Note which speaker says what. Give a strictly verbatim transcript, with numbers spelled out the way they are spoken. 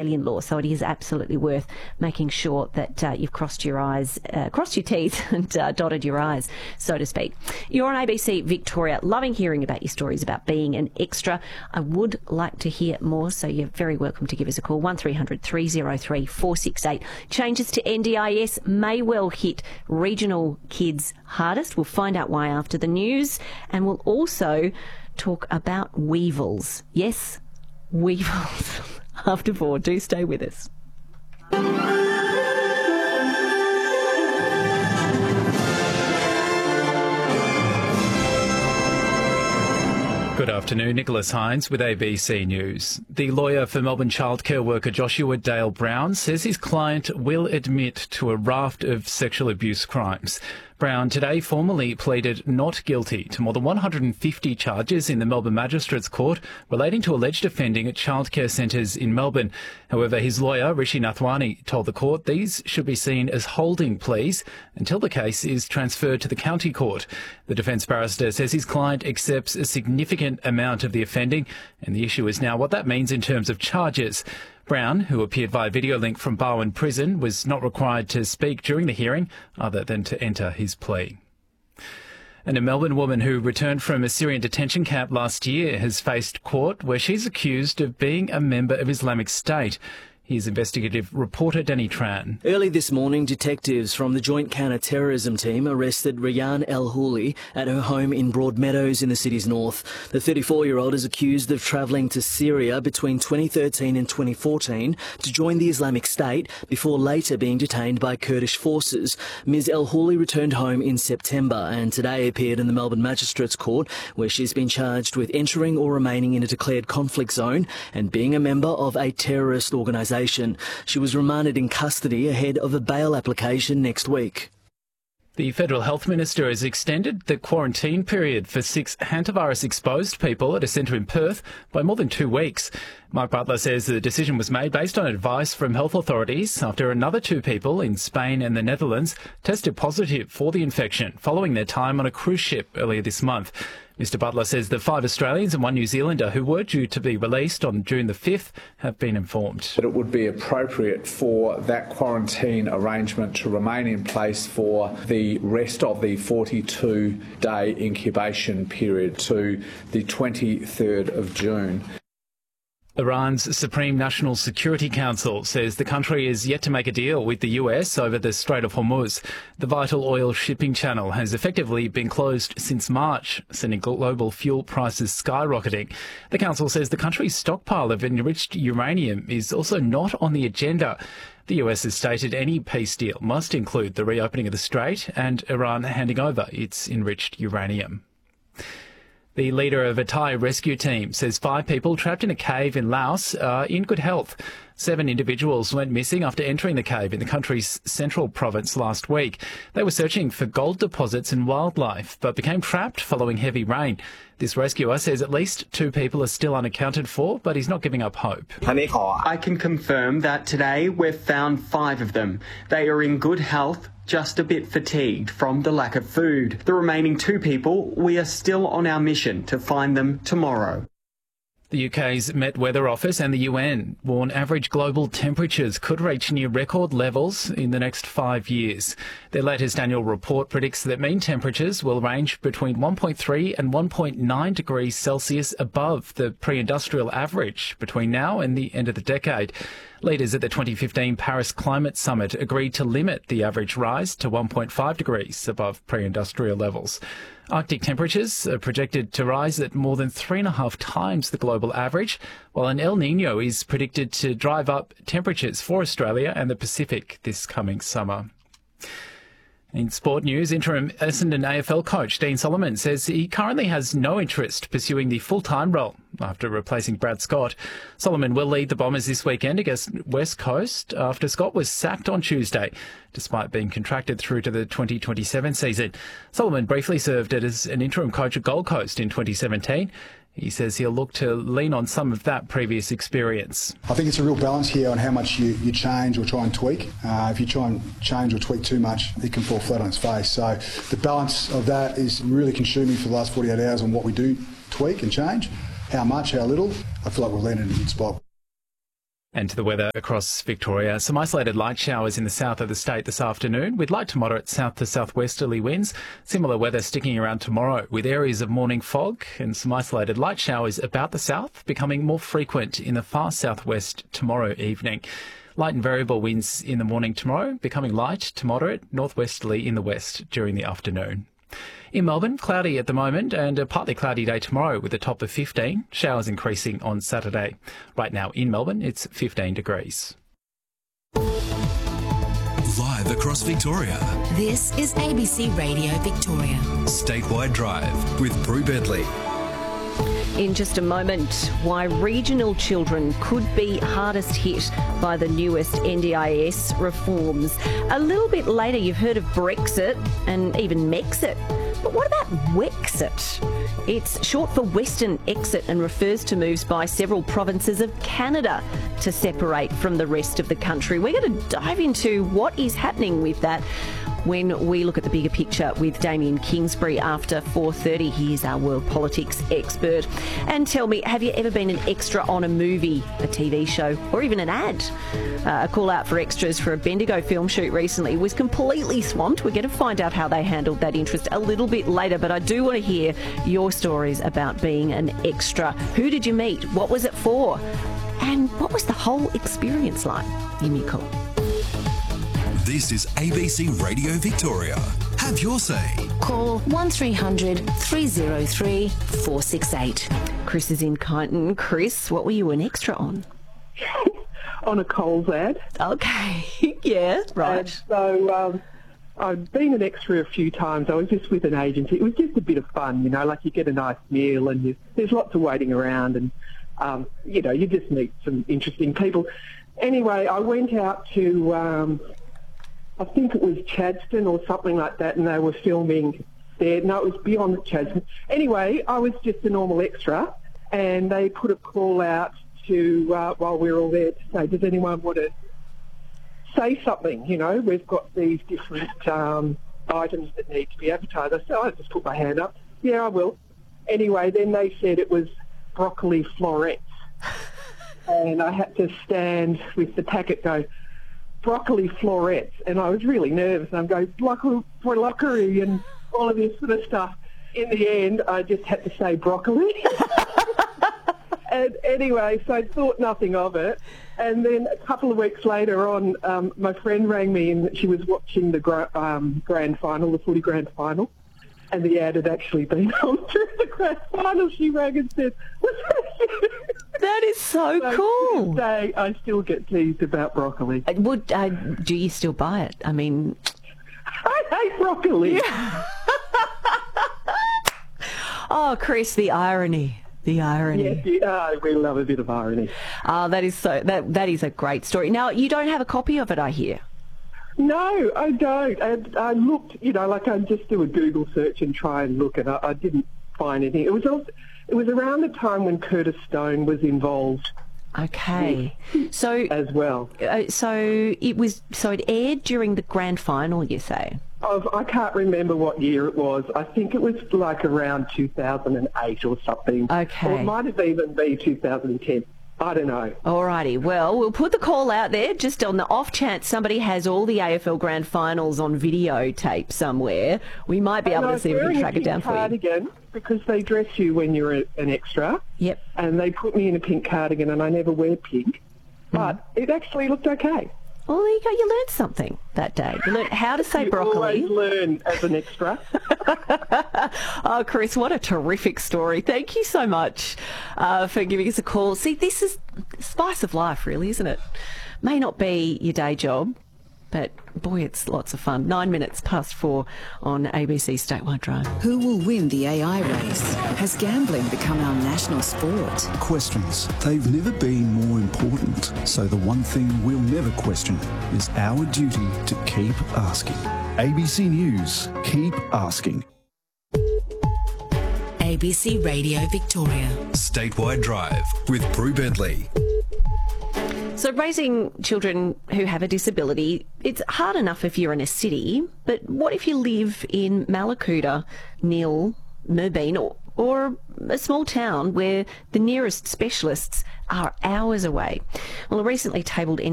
Speaker 1: Australian law. So it is absolutely worth making sure that uh, you've crossed your eyes, uh, crossed your T's and uh, dotted your I's, so to speak. You're on A B C Victoria. Loving hearing about your stories about being an extra. I would like to hear more, so you're very welcome to give us a call. one three hundred three oh three four six eight. Changes to N D I S may well hit regional kids hardest. We'll find out why after the news, and we'll also talk about weevils. Yes, weevils. After four, do stay with us.
Speaker 2: Good afternoon, Nicholas Hines with A B C News. The lawyer for Melbourne childcare worker Joshua Dale Brown says his client will admit to a raft of sexual abuse crimes. Brown today formally pleaded not guilty to more than one hundred fifty charges in the Melbourne Magistrates Court relating to alleged offending at childcare centres in Melbourne. However, his lawyer, Rishi Nathwani, told the court these should be seen as holding pleas until the case is transferred to the county court. The defence barrister says his client accepts a significant amount of the offending, and the issue is now what that means in terms of charges. Brown, who appeared via video link from Barwon Prison, was not required to speak during the hearing other than to enter his plea. And a Melbourne woman who returned from a Syrian detention camp last year has faced court where she's accused of being a member of Islamic State. Here's investigative reporter Danny Tran.
Speaker 3: Early this morning, detectives from the Joint Counter-Terrorism Team arrested Rayyan El-Houli at her home in Broadmeadows in the city's north. The thirty-four-year-old is accused of travelling to Syria between twenty thirteen and twenty fourteen to join the Islamic State before later being detained by Kurdish forces. Miz El-Houli returned home in September and today appeared in the Melbourne Magistrates Court, where she's been charged with entering or remaining in a declared conflict zone and being a member of a terrorist organisation. She was remanded in custody ahead of a bail application next week.
Speaker 2: The Federal Health Minister has extended the quarantine period for six hantavirus-exposed people at a centre in Perth by more than two weeks. Mark Butler says the decision was made based on advice from health authorities after another two people in Spain and the Netherlands tested positive for the infection following their time on a cruise ship earlier this month. Mister Butler says the five Australians and one New Zealander who were due to be released on June the fifth have been informed.
Speaker 4: But it would be appropriate for that quarantine arrangement to remain in place for the rest of the forty-two day incubation period to the twenty-third of June.
Speaker 2: Iran's Supreme National Security Council says the country is yet to make a deal with the U S over the Strait of Hormuz. The vital oil shipping channel has effectively been closed since March, sending global fuel prices skyrocketing. The council says the country's stockpile of enriched uranium is also not on the agenda. The U S has stated any peace deal must include the reopening of the strait and Iran handing over its enriched uranium. The leader of a Thai rescue team says five people trapped in a cave in Laos are in good health. Seven individuals went missing after entering the cave in the country's central province last week. They were searching for gold deposits and wildlife, but became trapped following heavy rain. This rescuer says at least two people are still unaccounted for, but he's not giving up hope.
Speaker 5: I can confirm that today we've found five of them. They are in good health, just a bit fatigued from the lack of food. The remaining two people, we are still on our mission to find them tomorrow.
Speaker 2: The U K's Met Weather Office and the U N warn average global temperatures could reach near record levels in the next five years. Their latest annual report predicts that mean temperatures will range between one point three and one point nine degrees Celsius above the pre-industrial average between now and the end of the decade. Leaders at the twenty fifteen Paris Climate Summit agreed to limit the average rise to one point five degrees above pre-industrial levels. Arctic temperatures are projected to rise at more than three and a half times the global average, while an El Nino is predicted to drive up temperatures for Australia and the Pacific this coming summer. In sport news, interim Essendon A F L coach Dean Solomon says he currently has no interest pursuing the full-time role after replacing Brad Scott. Solomon will lead the Bombers this weekend against West Coast after Scott was sacked on Tuesday, despite being contracted through to the twenty twenty-seven season. Solomon briefly served as an interim coach at Gold Coast in twenty seventeen. He says he'll look to lean on some of that previous experience.
Speaker 6: I think it's a real balance here on how much you, you change or try and tweak. Uh, if you try and change or tweak too much, it can fall flat on its face. So the balance of that is really consuming for the last forty-eight hours on what we do tweak and change. How much, how little. I feel like we're landing in a good spot.
Speaker 2: And to the weather across Victoria, some isolated light showers in the south of the state this afternoon with light to moderate south to southwesterly winds. Similar weather sticking around tomorrow with areas of morning fog and some isolated light showers about the south, becoming more frequent in the far southwest tomorrow evening. Light and variable winds in the morning tomorrow, becoming light to moderate northwesterly in the west during the afternoon. In Melbourne, cloudy at the moment and a partly cloudy day tomorrow with a top of fifteen. Showers increasing on Saturday. Right now in Melbourne, it's fifteen degrees.
Speaker 7: Live across Victoria.
Speaker 8: This is A B C Radio Victoria.
Speaker 7: Statewide Drive with Brew Bentley.
Speaker 1: In just a moment, why regional children could be hardest hit by the newest N D I S reforms. A little bit later, you've heard of Brexit and even Mexit. But what about Wexit? It's short for Western Exit and refers to moves by several provinces of Canada to separate from the rest of the country. We're going to dive into what is happening with that when we look at the bigger picture with Damien Kingsbury after four thirty. He is our world politics expert. And tell me, have you ever been an extra on a movie, a T V show, or even an ad? Uh, a call out for extras for a Bendigo film shoot recently was completely swamped. We're going to find out how they handled that interest a little bit later, but I do want to hear your stories about being an extra. Who did you meet? What was it for? And what was the whole experience like? Give me a call.
Speaker 7: This is A B C Radio Victoria. Have your say.
Speaker 8: Call one three hundred three oh three four six eight.
Speaker 1: Chris is in Kyneton. Chris, what were you an extra on?
Speaker 9: On a Coles ad.
Speaker 1: Okay, yeah, right.
Speaker 9: And so um, I've been an extra a few times. I was just with an agency. It was just a bit of fun, you know, like you get a nice meal and you, there's lots of waiting around and, um, you know, you just meet some interesting people. Anyway, I went out to... Um, I think it was Chadstone or something like that, and they were filming there. No, it was beyond Chadstone. Anyway, I was just a normal extra, and they put a call out to, uh, while we were all there, to say, does anyone want to say something? You know, we've got these different um, items that need to be advertised. I said, I just put my hand up. Yeah, I will. Anyway, then they said it was broccoli florets, and I had to stand with the packet go, broccoli florets, and I was really nervous. And I'm going, broccoli, broccoli, and all of this sort of stuff. In the end, I just had to say broccoli. And anyway, so I thought nothing of it. And then a couple of weeks later on, um, my friend rang me and she was watching the gra- um, grand final, the footy grand final, and the ad had actually been on through the grand final. She rang and said, what's that?
Speaker 1: That is so, so
Speaker 9: To
Speaker 1: cool.
Speaker 9: this day, I still get teased about broccoli.
Speaker 1: Uh, Would uh, do you still buy it? I mean,
Speaker 9: I hate broccoli.
Speaker 1: Yeah. Oh, Chris, the irony, the irony.
Speaker 9: Yes, yeah, we love a bit of irony.
Speaker 1: Oh, that is so. That that is a great story. Now, you don't have a copy of it, I hear.
Speaker 9: No, I don't. And I looked, you know, like I just do a Google search and try and look, and I, I didn't find anything. It was also, it was around the time when Curtis Stone was involved.
Speaker 1: Okay, so
Speaker 9: as well.
Speaker 1: Uh, so it was. So it aired during the grand final, you say?
Speaker 9: Of, I can't remember what year it was. I think it was like around two thousand eight or something.
Speaker 1: Okay.
Speaker 9: Or it might have even been two thousand ten. I don't know.
Speaker 1: Alrighty, well, we'll put the call out there just on the off chance somebody has all the A F L Grand Finals on videotape somewhere. We might be and able to see if we can track it down for you.
Speaker 9: Cardigan, because they dress you when you're a, an extra.
Speaker 1: Yep.
Speaker 9: And they put me in a pink cardigan, and I never wear pink, but mm. it actually looked okay.
Speaker 1: Well, there you go. You learned something that day. You learned how to say
Speaker 9: you
Speaker 1: broccoli.
Speaker 9: You always learn as an extra.
Speaker 1: Oh, Chris, what a terrific story. Thank you so much uh, for giving us a call. See, this is the spice of life, really, isn't it? May not be your day job, but boy, it's lots of fun. Nine minutes past four on A B C Statewide Drive.
Speaker 8: Who will win the A I race? Has gambling become our national sport?
Speaker 10: Questions. They've never been more important. So the one thing we'll never question is our duty to keep asking. A B C News. Keep asking.
Speaker 8: A B C Radio Victoria.
Speaker 7: Statewide Drive with Brew Bentley.
Speaker 1: So raising children who have a disability, it's hard enough if you're in a city, but what if you live in Mallacoota, Neil, Merbeen, or or a small town where the nearest specialists are hours away. Well, a recently tabled